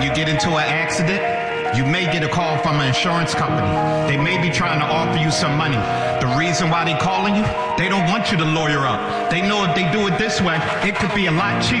when you get into an accident, you may get a call from an insurance company. They may be trying to offer you some money. The reason why they calling you, they don't want you to lawyer up. They know if they do it this way, it could be a lot cheaper.